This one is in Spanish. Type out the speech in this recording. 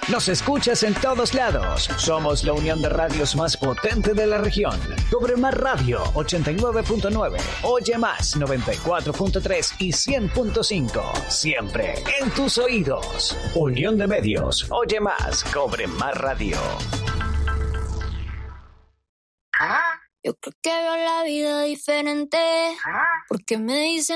Nos escuchas en todos lados. Somos la unión de radios más potente de la región. Cobre Más Radio 89.9, Oye Más 94.3 y 100.5. Siempre en tus oídos. Unión de Medios. Oye Más. Cobre Más Radio. Yo creo que veo la vida diferente, porque me dicen